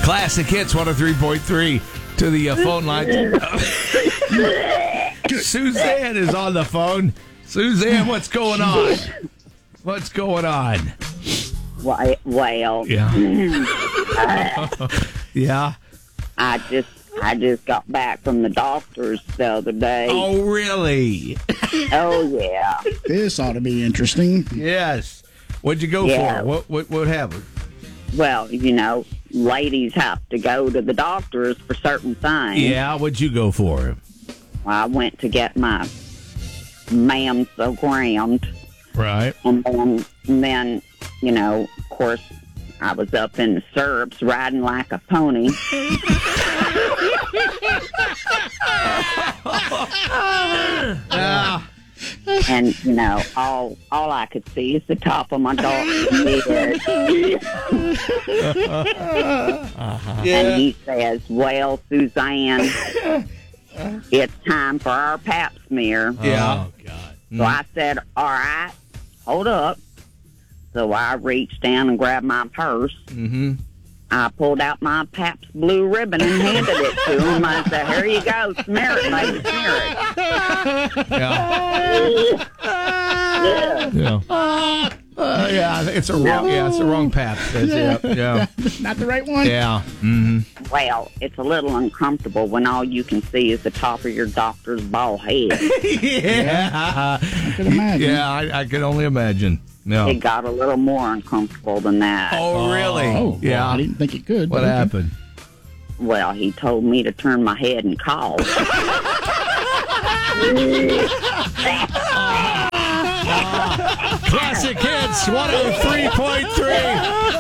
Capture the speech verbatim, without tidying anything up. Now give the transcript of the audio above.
Classic Hits one oh three point three to the uh, phone line. Suzanne is on the phone. Suzanne, what's going on? What's going on? Why, well, Yeah. uh, Yeah. I just I just got back from the doctor's the other day. Oh, really? Oh, yeah. This ought to be interesting. Yes. What'd you go Yeah. for? What what what happened? Well, you know, ladies have to go to the doctors for certain things. Yeah, what'd you go for? Well, I went to get my mammogram, Right. and then, and then, you know, of course, I was up in the stirrups riding like a pony. Yeah. And, you know, all all I could see is the top of my doctor's head. And he says, well, Suzanne, it's time for our pap smear. Yeah. Oh, God. So I said, all right, hold up. So I reached down and grabbed my purse. Mm-hmm. I pulled out my Pabst Blue Ribbon and handed it to him. I said, here you go, smear it, baby, smear it. Yeah. Yeah. Yeah. Uh, yeah, I think it's a wrong. Yeah, it's the wrong path. That's it. Yeah. Not the right one? Yeah. Mm-hmm. Well, it's a little uncomfortable when all you can see is the top of your doctor's bald head. Yeah. I can imagine. Yeah, I, I can only imagine. No. It got a little more uncomfortable than that. Oh, really? Oh, yeah. well, I didn't think it could. What but okay. happened? Well, he told me to turn my head and call. Classic Hits one oh three point three.